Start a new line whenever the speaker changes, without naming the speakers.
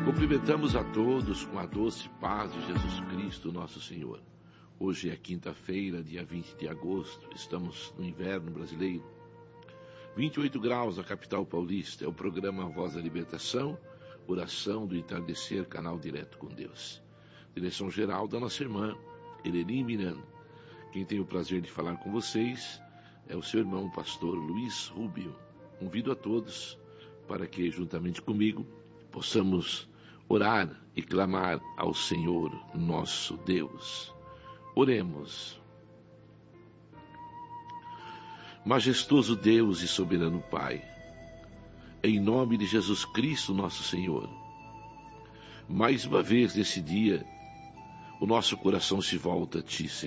Cumprimentamos a todos com a doce paz de Jesus Cristo, nosso Senhor. Hoje é quinta-feira, dia 20 de agosto, estamos no inverno brasileiro. 28 graus na capital paulista, é o programa Voz da Libertação, oração do entardecer, canal direto com Deus. Direção geral da nossa irmã, Eleni Miranda. Quem tem o prazer de falar com vocês é o seu irmão, pastor Luiz Rubio. Convido a todos para que, juntamente comigo, possamos orar e clamar ao Senhor, nosso Deus. Oremos. Majestoso Deus e soberano Pai, em nome de Jesus Cristo, nosso Senhor, mais uma vez nesse dia, o nosso coração se volta a Ti, Senhor.